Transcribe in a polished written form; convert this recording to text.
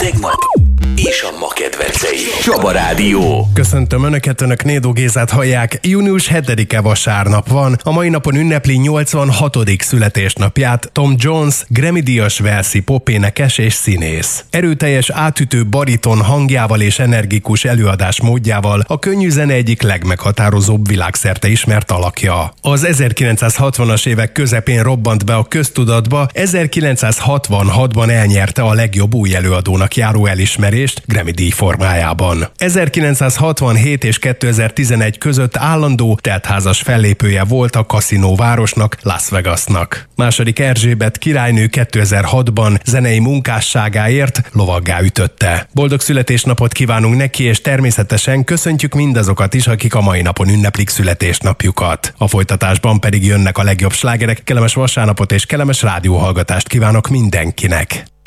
tegnap és a ma kedvencei. Csaba Rádió. Köszöntöm Önöket, Önök Nédó Gézát hallják. Június 7-e vasárnap van. A mai napon ünnepli 86. születésnapját Tom Jones, Grammy-díjas walesi popénekes és színész. Erőteljes, átütő bariton hangjával és energikus előadás módjával a könnyű zene egyik legmeghatározóbb világszerte ismert alakja. Az 1960-as évek közepén robbant be a köztudatba, 1966-ban elnyerte a legjobb új előadónak járó elismerést Grammy-díj formájában. 1967 és 2011 között állandó teltházas fellépője volt a kaszinó városnak, Las Vegasnak. Második Erzsébet királynő 2006-ban zenei munkásságáért lovaggá ütötte. Boldog születésnapot kívánunk neki, és természetesen köszöntjük mindazokat is, akik a mai napon ünneplik születésnapjukat. A folytatásban pedig jönnek a legjobb slágerek. Kellemes vasárnapot és kellemes rádióhallgatást kívánok mindenkinek!